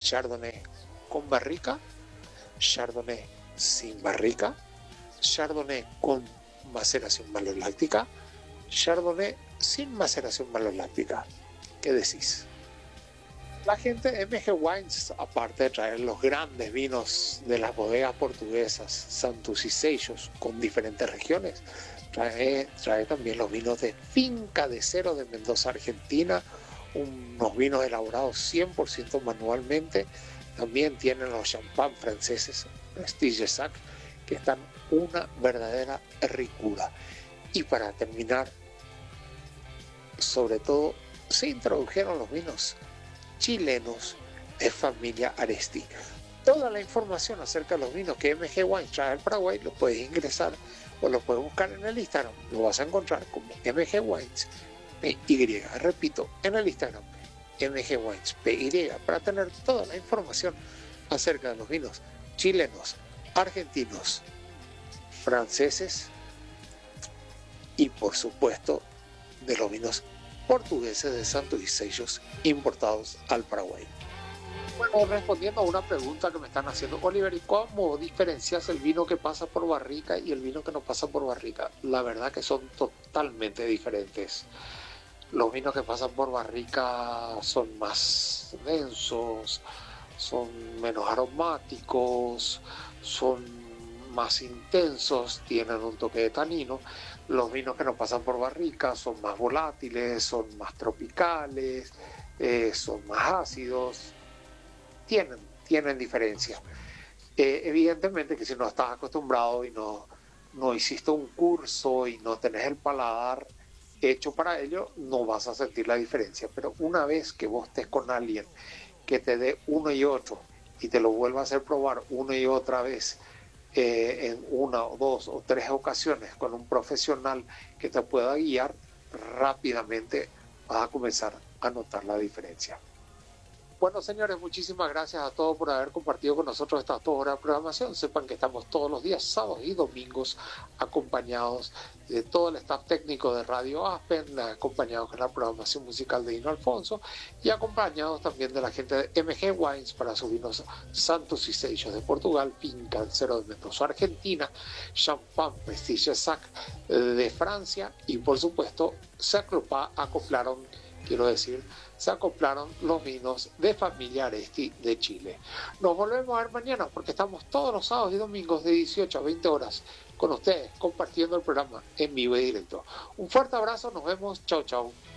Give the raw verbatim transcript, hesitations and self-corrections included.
Chardonnay con barrica, Chardonnay sin barrica, Chardonnay con maceración maloláctica, Chardonnay sin maceración maloláctica. ¿Qué decís? La gente de M G Wines, aparte de traer los grandes vinos de las bodegas portuguesas, Santos y Seixos, con diferentes regiones, trae, trae también los vinos de Finca de Cero de Mendoza, Argentina, unos vinos elaborados cien por ciento manualmente. También tienen los champán franceses Prestige Sac, que están una verdadera ricura. Y para terminar, sobre todo, se introdujeron los vinos chilenos de familia Aresti. Toda la información acerca de los vinos que M G Wines trae al Paraguay lo puedes ingresar o lo puedes buscar en el Instagram. Lo vas a encontrar como M G Wines P Y. Repito, en el Instagram M G Wines P Y, para tener toda la información acerca de los vinos chilenos, argentinos, franceses y por supuesto de los vinos portugueses de Santos y Seixos importados al Paraguay. Bueno, respondiendo a una pregunta que me están haciendo, Oliver, ¿y cómo diferencias el vino que pasa por barrica y el vino que no pasa por barrica? La verdad que son totalmente diferentes. Los vinos que pasan por barrica son más densos, son menos aromáticos, son más intensos, tienen un toque de tanino. Los vinos que no pasan por barrica son más volátiles, son más tropicales, eh, son más ácidos, tienen, tienen diferencia. Eh, evidentemente que si no estás acostumbrado y no, no hiciste un curso y no tenés el paladar hecho para ello, no vas a sentir la diferencia. Pero una vez que vos estés con alguien que te dé uno y otro y te lo vuelva a hacer probar una y otra vez, Eh, en una o dos o tres ocasiones con un profesional que te pueda guiar, rápidamente vas a comenzar a notar la diferencia. Bueno, señores, muchísimas gracias a todos por haber compartido con nosotros estas dos horas de programación. Sepan que estamos todos los días, sábados y domingos, acompañados de todo el staff técnico de Radio Aspen, acompañados con la programación musical de Dino Alfonso y acompañados también de la gente de M G Wines para sus vinos Santos y Seixos de Portugal, Finca de Cero de Mendoza, Argentina, Champagne Prestige Sac de Francia y, por supuesto, se acoplaron, quiero decir, se acoplaron los vinos de familia Aresti de Chile. Nos volvemos a ver mañana porque estamos todos los sábados y domingos de dieciocho a veinte horas con ustedes compartiendo el programa en vivo y directo. Un fuerte abrazo, nos vemos, chau chau.